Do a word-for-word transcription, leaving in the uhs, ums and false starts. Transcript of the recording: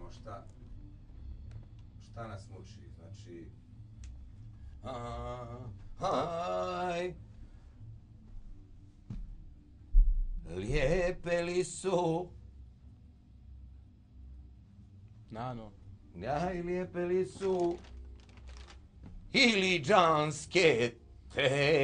vidimo šta, šta nas muči. Znači, Aj, lijepe li su, Nano. aj, lijepe li su iliđanske te